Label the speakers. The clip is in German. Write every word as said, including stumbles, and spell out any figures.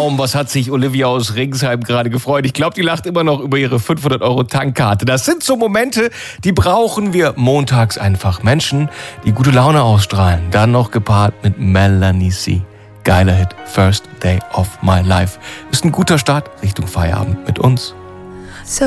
Speaker 1: Traum. Was hat sich Olivia aus Ringsheim gerade gefreut? Ich glaube, die lacht immer noch über ihre fünfhundert Euro Tankkarte. Das sind so Momente, die brauchen wir montags einfach. Menschen, die gute Laune ausstrahlen. Dann noch gepaart mit Melanie C. Geiler Hit, First Day of My Life. Ist ein guter Start Richtung Feierabend mit uns.